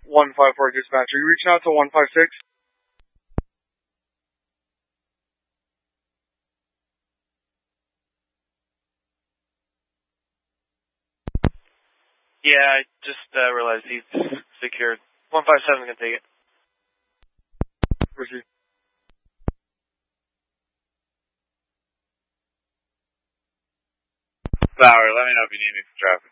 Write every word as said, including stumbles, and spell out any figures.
one five four dispatch. Are you reaching out to one five six? Yeah, I just uh, realized he's secured. one five seven can take it. Proceed. Bauer, let me know if you need me for traffic.